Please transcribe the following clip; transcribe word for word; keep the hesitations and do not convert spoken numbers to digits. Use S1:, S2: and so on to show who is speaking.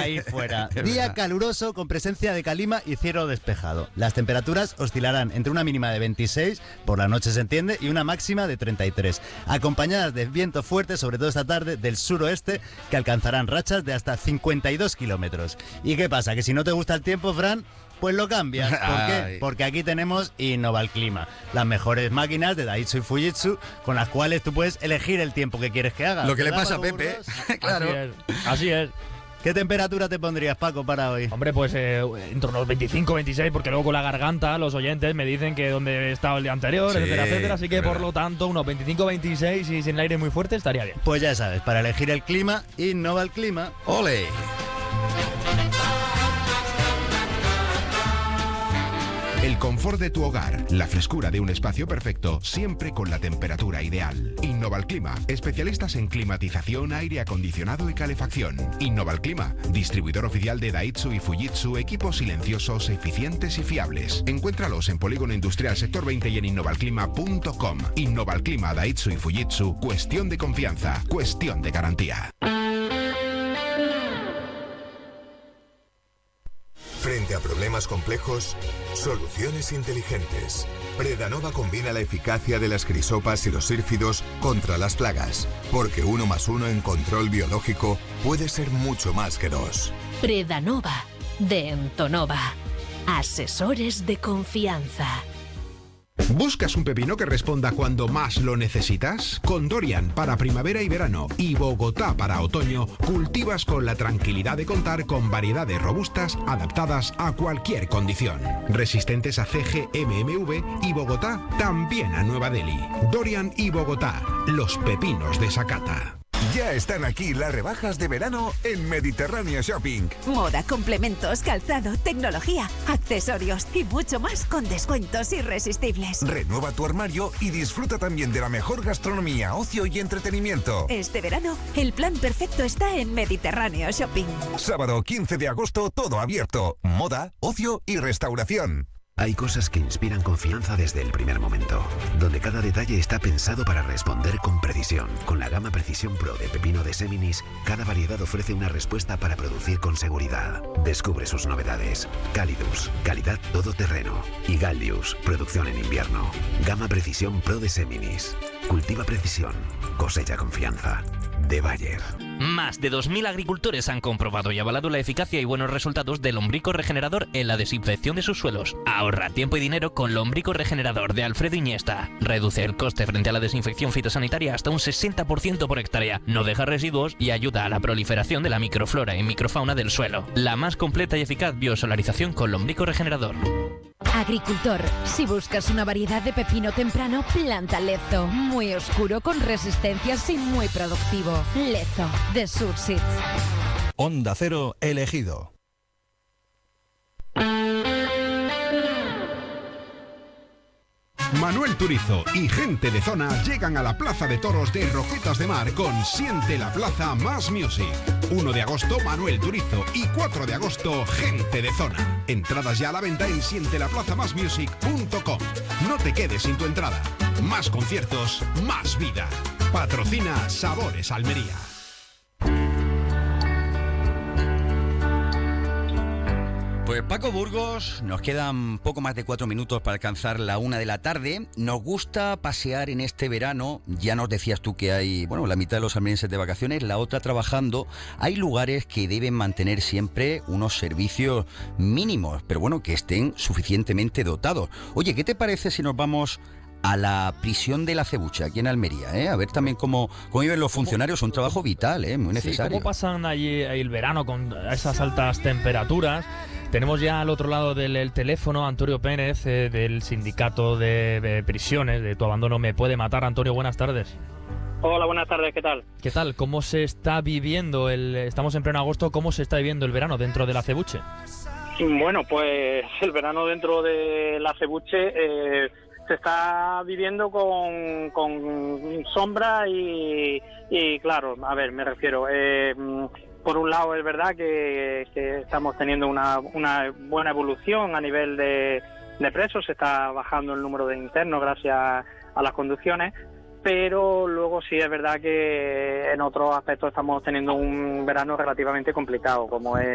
S1: ahí fuera. Día caluroso con presencia de calima y cielo despejado. Las temperaturas oscilarán entre una mínima de veintiséis, por la noche se entiende, y una máxima de treinta y tres, acompañadas de viento fuerte, sobre todo esta tarde, del suroeste, que alcanzarán rachas de hasta cincuenta y dos kilómetros. ¿Y qué pasa? Que si no te gusta el tiempo, Fran, pues lo cambias. ¿Por qué?
S2: Ay.
S1: Porque aquí tenemos Innovalclima, las mejores máquinas de Daihatsu y Fujitsu, con las cuales tú puedes elegir el tiempo que quieres que haga.
S2: Lo que le
S1: ¿Verdad,
S2: pasa a
S1: Paco
S2: Pepe.
S1: Burgos?
S2: Claro.
S3: Así es. Así es.
S1: ¿Qué temperatura te pondrías, Paco, para hoy?
S3: Hombre, pues eh, entre unos veinticinco, veintiséis, porque luego con la garganta los oyentes me dicen que donde he estado el día anterior,
S2: Sí,
S3: etcétera, etcétera. Así que
S2: es
S3: por
S2: verdad.
S3: lo tanto, unos veinticinco, veintiséis y sin el aire muy fuerte estaría bien.
S1: Pues ya sabes, para elegir el clima, Innovalclima.
S2: ¡Ole!
S4: El confort de tu hogar, la frescura de un espacio perfecto, siempre con la temperatura ideal. Innovalclima, especialistas en climatización, aire acondicionado y calefacción. Innovalclima, distribuidor oficial de Daihatsu y Fujitsu, equipos silenciosos, eficientes y fiables. Encuéntralos en Polígono Industrial Sector veinte y en innovalclima punto com. Innovalclima, Daihatsu y Fujitsu, cuestión de confianza, cuestión de garantía.
S5: Frente a problemas complejos, soluciones inteligentes. Predanova combina la eficacia de las crisopas y los sírfidos contra las plagas, porque uno más uno en control biológico puede ser mucho más que dos.
S6: Predanova, de Entonova. Asesores de confianza.
S4: ¿Buscas un pepino que responda cuando más lo necesitas? Con Dorian para primavera y verano y Bogotá para otoño, cultivas con la tranquilidad de contar con variedades robustas adaptadas a cualquier condición. Resistentes a C G, M M V y Bogotá también a Nueva Delhi. Dorian y Bogotá, los pepinos de Sakata.
S5: Ya están aquí las rebajas de verano en Mediterráneo Shopping.
S7: Moda, complementos, calzado, tecnología, accesorios y mucho más con descuentos irresistibles.
S5: Renueva tu armario y disfruta también de la mejor gastronomía, ocio y entretenimiento.
S7: Este verano, el plan perfecto está en Mediterráneo Shopping.
S5: Sábado quince de agosto, todo abierto. Moda, ocio y restauración.
S8: Hay cosas que inspiran confianza desde el primer momento, donde cada detalle está pensado para responder con precisión. Con la gama Precisión Pro de pepino de Seminis, cada variedad ofrece una respuesta para producir con seguridad. Descubre sus novedades. Calidus, calidad todoterreno. Y Gallius, producción en invierno. Gama Precisión Pro de Seminis. Cultiva precisión, cosecha confianza. De Bayer.
S9: Más de dos mil agricultores han comprobado y avalado la eficacia y buenos resultados del Lombrico Regenerador en la desinfección de sus suelos. Ahorra tiempo y dinero con Lombrico Regenerador de Alfredo Iniesta. Reduce el coste frente a la desinfección fitosanitaria hasta un sesenta por ciento por hectárea. No deja residuos y ayuda a la proliferación de la microflora y microfauna del suelo. La más completa y eficaz biosolarización con Lombrico Regenerador.
S10: Agricultor, si buscas una variedad de pepino temprano, planta Lezo. Muy oscuro, con resistencias y muy productivo. Lezo, de Surseeds.
S11: Onda Cero elegido.
S4: Manuel Turizo y gente de zona llegan a la Plaza de Toros de Roquetas de Mar con Siente la Plaza Más Music. uno de agosto, Manuel Turizo, y cuatro de agosto, gente de zona. Entradas ya a la venta en siente la plaza más music punto com. No te quedes sin tu entrada. Más conciertos, más vida. Patrocina Sabores Almería.
S2: Pues Paco Burgos, nos quedan poco más de cuatro minutos para alcanzar la una de la tarde. Nos gusta pasear en este verano. Ya nos decías tú que hay, bueno, la mitad de los almerienses de vacaciones, la otra trabajando. Hay lugares que deben mantener siempre unos servicios mínimos, pero bueno, que estén suficientemente dotados. Oye, ¿qué te parece si nos vamos a la prisión de la Acebuche, aquí en Almería, ¿eh? A ver también cómo, cómo viven los funcionarios? Un trabajo vital, ¿eh? Muy necesario.
S3: Sí, ¿cómo pasan allí el verano con esas altas temperaturas? Tenemos ya al otro lado del el teléfono Antonio Pérez, eh, del sindicato de, de prisiones, de Tu Abandono Me Puede Matar. Antonio, buenas tardes.
S12: Hola, buenas tardes, ¿qué tal?
S3: ¿Qué tal? ¿Cómo se está viviendo el... Estamos en pleno agosto, ¿cómo se está viviendo el verano dentro de la Acebuche?
S12: Bueno, pues el verano dentro de la Acebuche eh, se está viviendo con, con sombra y, y claro, a ver, me refiero... Eh, Por un lado es verdad que, que estamos teniendo una, una buena evolución a nivel de, de presos, se está bajando el número de internos gracias a las conducciones, pero luego sí es verdad que en otros aspectos estamos teniendo un verano relativamente complicado, como es